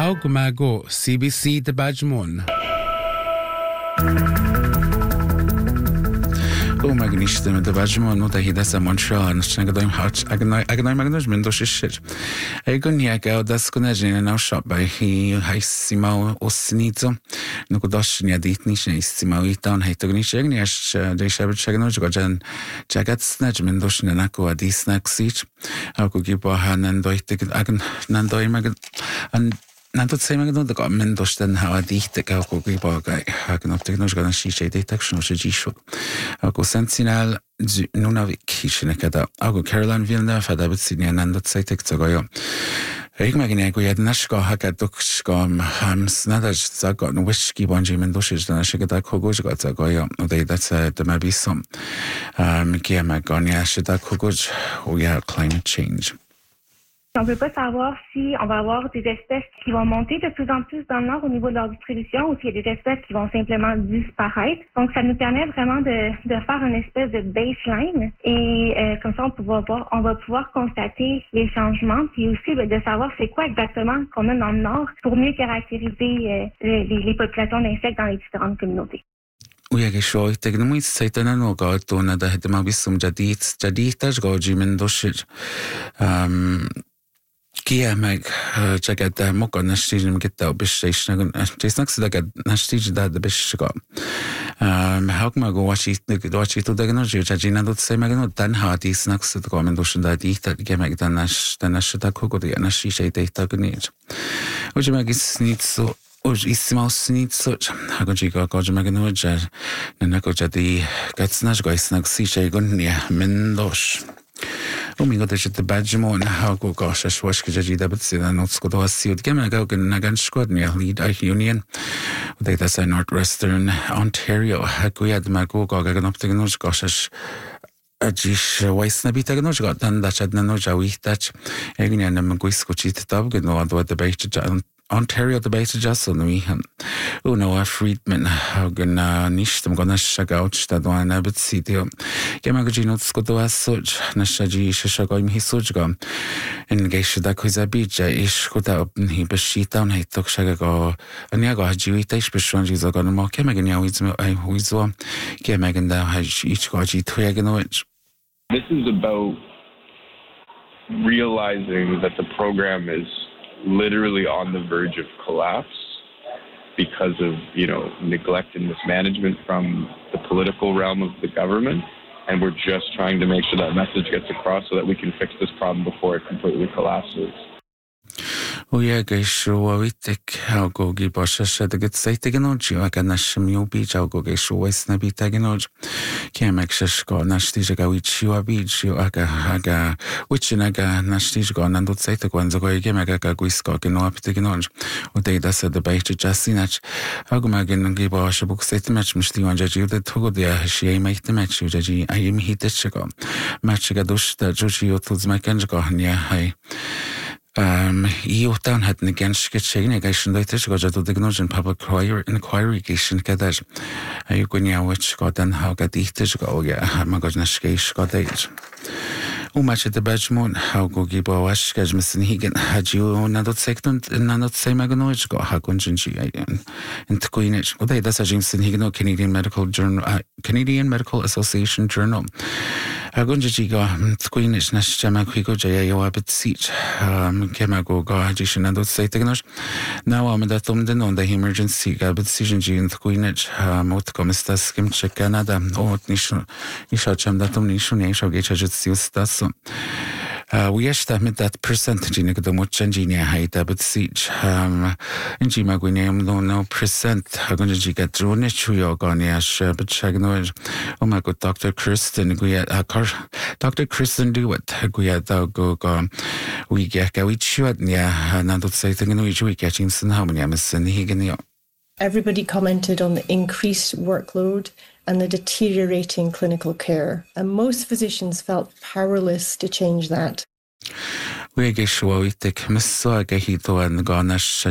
Gumago, CBC de Bajmon. Magnishtem de Bajmon, no da hidasa Montreal, and Shangadam Hutch, Agonai Management, shit. Egon Yaga, das Conagin and our shop by he, Haisimo, Osnito, Nokodoshin, Yaditnish, Simo, Eton, Haitognish, they shall Chaganoj, Gojan, Jagat Snatchman, Doshin and Aqua, D snack siege. I could give Bohan and Doitik Agan Nandoi Magan and Nanto say magno the government does then how a dicht go bog I can not take no gun she detection of Gisho. I'll go sentinel Nunavik Kishinakada. I'll go Caroline Villeneuve had a bit senior and that say take to go. Ik megint hogy nashka hakatok skam hams nadaj zagot no whisky bonji mendoshis dan shigada kogoj got zagoya they that's the maybe some kia magania shida kogoj climate change. On ne peut pas savoir si on va avoir des espèces qui vont monter de plus en plus dans le nord au niveau de leur distribution ou s'il y a des espèces qui vont simplement disparaître. Donc, ça nous permet vraiment de faire une espèce de baseline et comme ça, on va pouvoir constater les changements puis aussi de savoir c'est quoi exactement qu'on a dans le nord pour mieux caractériser les populations d'insectes dans les différentes communautés. وياك شوي تقدمي سيتنا نوقات تونا ده هدما بيسم جديد تشغوجي من دوشج كيا ماك جاكد موقع نشتيج مكتا وبشيش جيس نكس داكد نشتيج ده بشغا هاك ما جو واشي تو داكنو جيو جاجينا دوت سي ماغنو دان هاتي سنكس دكو من دوشن دا دي تاكي ماك دانش دا كوكو دي نشي شي دي تاكنيج وجي ماكي سنيتسو Ismail Snitsuch, Hagojiga Gojamaganoja, Nanakojadi, Gatsnash Goisnag Sishagonia, Mendosh. Umingo de the Bajamon, Hago Gosh, Washkaji Dabitsi, and Notskodo Siud Gemagogan Nagan Squadnia, lead a union. They that's a northwestern Ontario, Haguad Magoga, Ganoptiganos Goshash. Dziś łajsne bitagnoż go, ten dacz adnanoża wichtać, jak nie nam gwiskoczyć tabgę, no a do bejście Ontario the base just on we Noah Friedman hagen nicht gonna shagouch that one a bit city Gemagino Scoto such Nashaji Shagom Hisujga and Geshada Quizabicha ish could open he beshit down he took Shagago and Yago Hajuitish Beshonjis are gonna mock Kemagania with Wizo Kemaganda has each goji Twaganowich. This is about realizing that the program is literally on the verge of collapse because of, neglect and mismanagement from the political realm of the government. And we're just trying to make sure that message gets across so that we can fix this problem before it completely collapses. Witek, how go give us a shed a good say technology, like a national beach, I'll go get west nabi technology. Can't make shashko, Nashtijaga, which you are beach, you aga, which in aga, Nashtijaga, and don't say the ones away, Gemaga, Guiscock, and no up technology. What they does at the bait to Justinach. Agumagan and give us a book set match, Mr. Wanjaji, the Togo, there, she make the match, Ujaji, I am hit the chico. Matchagadush, the Joji, to my kanjago, near high. Iutan had against getting negation later got to the Gnosian public inquiry gation cadaj. Ayugunia which got and how got eaters go, Magonash got age. Much at the Bajmon, how go give a wash, Gajmison Higan, had you not second and not say Magonoich go Hagunji and Queenage. They that's a Jameson Higano Canadian Medical Journal, Canadian Medical Association Journal. Hagunji go Queenage Nashama Quigo Jayo Abit Siege, Kemago go Hajishan and don't say Tegnosh. Now I'm at Thumden on the emergency Gabit Sijan G and Queenage, Motcomista Skim Check Canada, or Nishon Nishacham Datum Nishon Nation Gage. We estimate that percentage in the much engineer height, but siege. In Jimaguinam, no percent. Hagunji get drone, Chuyogoniash, but Shagnoid. Oh my god, Dr. Kristen, Dr. Kristen do it. Guiada go, we get a witch, yeah, and I don't say thing in which we catching some harmonious and Higanio. Everybody commented on the increased workload and the deteriorating clinical care, and most physicians felt powerless to change that. We get show it take Miss Saga Hito and Garnish